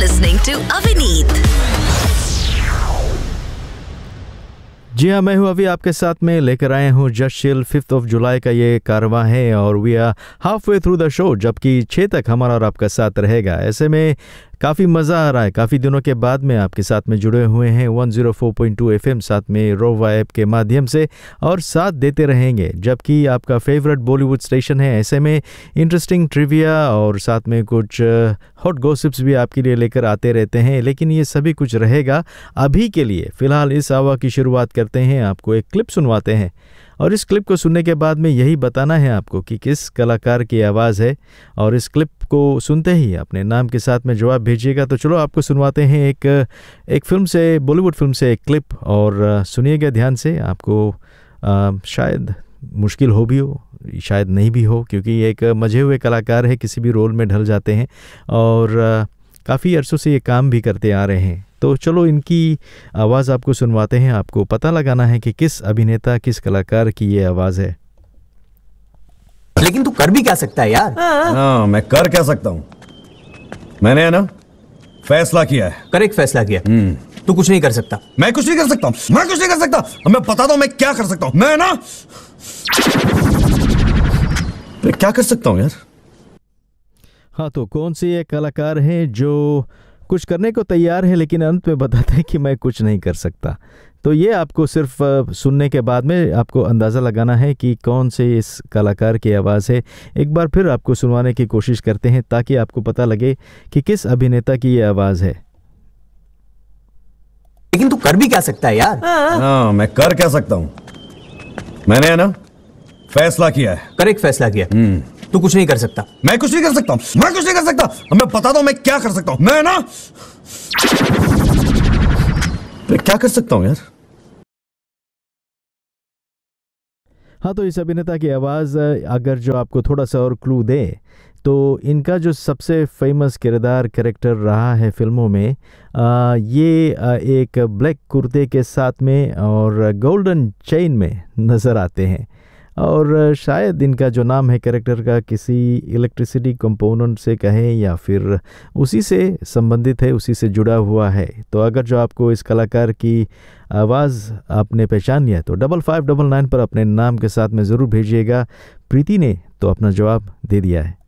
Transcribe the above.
listening to Avineet. जी हाँ, मैं हूँ अभी आपके साथ में लेकर आए हूँ जस्ट चिल 5 जुलाई का ये कारवां है और we are half way through the show, जबकि 6 तक हमारा और आपका साथ रहेगा। ऐसे में काफ़ी मज़ा आ रहा है, काफ़ी दिनों के बाद में आपके साथ में जुड़े हुए हैं 104.2 FM साथ में रोवा ऐप के माध्यम से और साथ देते रहेंगे, जबकि आपका फेवरेट बॉलीवुड स्टेशन है। ऐसे में इंटरेस्टिंग ट्रिविया और साथ में कुछ हॉट गॉसिप्स भी आपके लिए लेकर आते रहते हैं, लेकिन ये सभी कुछ रहेगा अभी के लिए। फ़िलहाल इस आवा की शुरुआत करते हैं, आपको एक क्लिप सुनवाते हैं और इस क्लिप को सुनने के बाद में यही बताना है आपको कि किस कलाकार की आवाज़ है, और इस क्लिप को सुनते ही अपने नाम के साथ में जवाब भेजिएगा। तो चलो आपको सुनवाते हैं एक फिल्म से, बॉलीवुड फिल्म से एक क्लिप, और सुनिएगा ध्यान से। आपको शायद मुश्किल हो भी हो, शायद नहीं भी हो, क्योंकि एक मजे हुए कलाकार है, किसी भी रोल में ढल जाते हैं और काफ़ी अरसों से ये काम भी करते आ रहे हैं। तो चलो इनकी आवाज़ आपको सुनवाते हैं। आपको पता लगाना है कि किस अभिनेता, किस कलाकार की ये आवाज़ है। लेकिन तू कर भी क्या सकता है यार? हाँ, मैं कर क्या सकता हूँ? मैंने है ना फैसला किया है। करेक्ट फैसला किया। तू कुछ नहीं कर सकता। मैं कुछ नहीं कर सकता हूँ, मैं कुछ नहीं कर सकता। मैं बताता हूँ मैं क्या कर सकता हूँ। मैं ना मैं क्या कर सकता हूँ यार? हाँ, तो कौन से ये कलाकार हैं जो कुछ करने को तैयार है लेकिन अंत में बताते हैं कि मैं कुछ नहीं कर सकता? तो ये आपको सिर्फ सुनने के बाद में आपको अंदाज़ा लगाना है कि कौन से इस कलाकार की आवाज़ है। एक बार फिर आपको सुनवाने की कोशिश करते हैं ताकि आपको पता लगे कि किस अभिनेता की ये आवाज़ है। लेकिन तू कर भी क्या सकता है यार? हाँ, मैं कर क्या सकता हूँ? मैंने है ना फैसला किया है। करेक्ट फैसला किया। तू कुछ नहीं कर सकता। मैं कुछ नहीं कर सकता हूँ, मैं कुछ नहीं कर सकता। मैं बताता हूँ मैं क्या कर सकता हूँ। मैं ना मैं क्या कर सकता हूँ यार? हाँ, तो इस अभिनेता की आवाज़ अगर जो आपको थोड़ा सा और क्लू दे तो इनका जो सबसे फेमस कैरेक्टर रहा है फिल्मों में, ये एक ब्लैक कुर्ते के साथ में और गोल्डन चेन में नज़र आते हैं, और शायद इनका जो नाम है कैरेक्टर का किसी इलेक्ट्रिसिटी कंपोनेंट से कहें या फिर उसी से संबंधित है, उसी से जुड़ा हुआ है। तो अगर जो आपको इस कलाकार की आवाज़ आपने पहचान लिया तो 5599 पर अपने नाम के साथ में ज़रूर भेजिएगा। प्रीति ने तो अपना जवाब दे दिया है।